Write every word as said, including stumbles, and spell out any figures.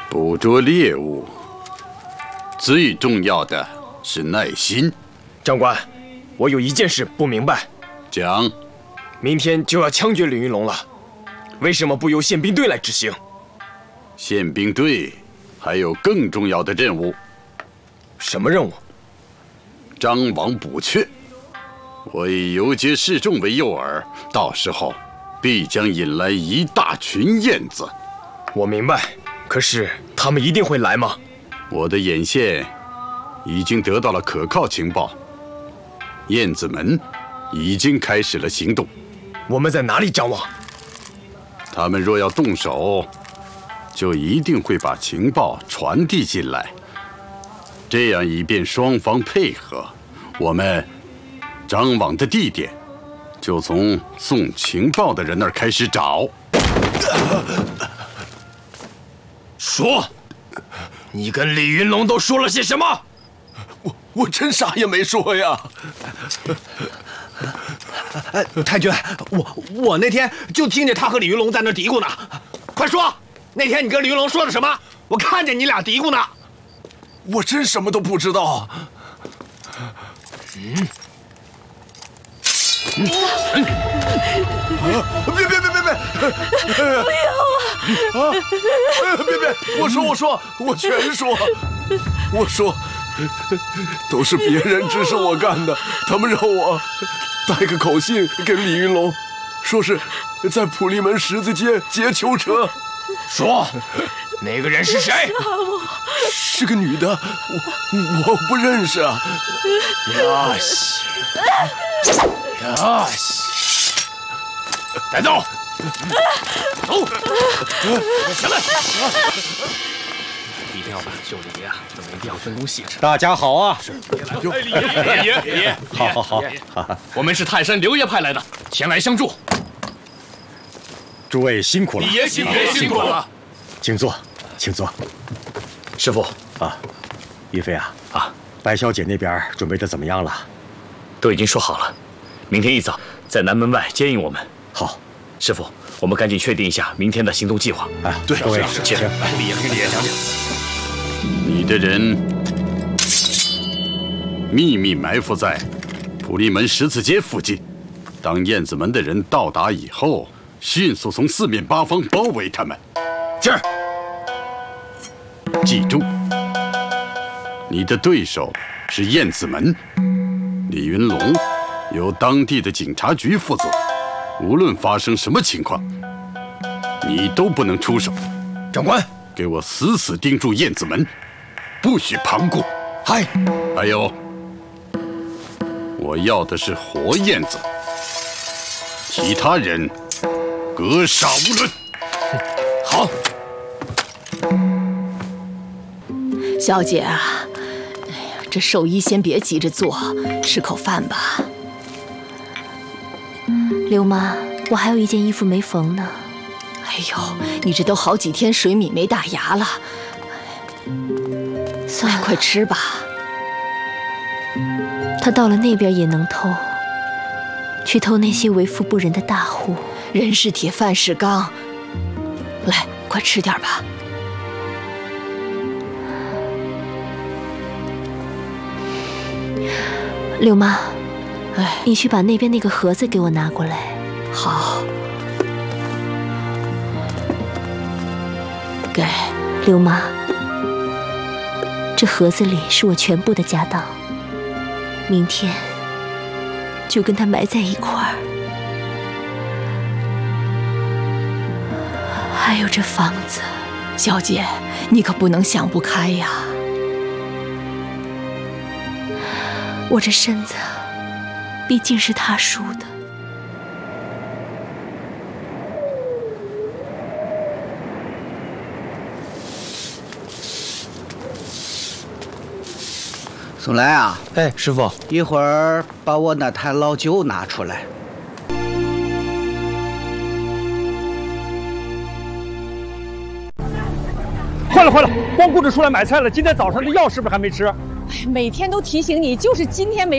捕捉猎物最重要的是耐心。 长官，我有一件事不明白。 讲。 明天就要枪决李云龙了，为什么不由宪兵队来执行？ 宪兵队还有更重要的任务。 什么任务？ 张网捕雀。我以游街示众为诱饵，到时候必将引来一大群燕子。 我明白，可是他们一定会来吗？ 我的眼线已经得到了可靠情报，燕子们已经开始了行动。 我们在哪里张望？ 他们若要动手，就一定会把情报传递进来，这样以便双方配合。我们张网的地点就从送情报的人那儿开始找。 说，你跟李云龙都说了些什么？ 我我真啥也没说呀。 哎，太君，我我那天就听见他和李云龙在那嘀咕呢。快说，那天你跟李云龙说的什么？我看见你俩嘀咕呢。 我真什么都不知道。 嗯。 嗯啊！别别别别别！ 不要啊！ 啊！别别！我说我说我全说，我说都是别人指使我干的，他们让我带个口信给李云龙，说是在普利门十字街劫囚车。 说，那个人是谁？ 是个女的，我我不认识啊。 呀西，呀西，带走，走，下来。 一定要把秀丽爷啊，我们一定要分工细致。 大家好啊！ 是，李爷，李爷，李爷， 好好好， 我们是泰山刘爷派来的，前来相助。 诸位辛苦了， 李爷辛苦了，辛苦了。 请坐，请坐。 师傅啊，于飞啊啊， 白小姐那边准备的怎么样了？ 都已经说好了，明天一早在南门外接应我们。 好， 师傅，我们赶紧确定一下明天的行动计划。 哎，对，各位， 请来，李爷给李爷讲讲。 你的人秘密埋伏在普利门十字街附近，当燕子门的人到达以后，迅速从四面八方包围他们。 是。 记住，你的对手是燕子门，李云龙由当地的警察局负责，无论发生什么情况，你都不能出手。 长官， 给我死死盯住燕子门，不许旁顾。 嗨， 还有，我要的是活燕子，其他人格杀勿论。 好。 小姐啊，哎呀，这寿衣先别急着做，吃口饭吧。 刘妈，我还有一件衣服没缝呢。 哎呦，你这都好几天水米没打牙了。 算了， 快吃吧。 他到了那边也能偷，去偷那些为富不仁的大户。 人是铁，饭是钢。来，快吃点吧。 六妈， 哎， 你去把那边那个盒子给我拿过来。 好。给。 六妈，这盒子里是我全部的家当，明天就跟他埋在一块儿。还有这房子， 小姐，你可不能想不开呀。 我这身子毕竟是他输的。 宋来啊， 哎，师傅， 一会儿把我那坛老酒拿出来。 坏了坏了，光顾着出来买菜了，今天早上的药是不是还没吃？ 每天都提醒你，就是今天没